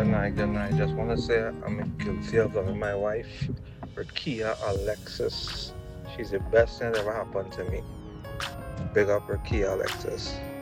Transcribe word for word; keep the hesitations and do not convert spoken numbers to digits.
Good night, good night. Just want to say I'm guilty of loving my wife, Rakia Alexis. She's the best thing that ever happened to me. Big up Rakia Alexis.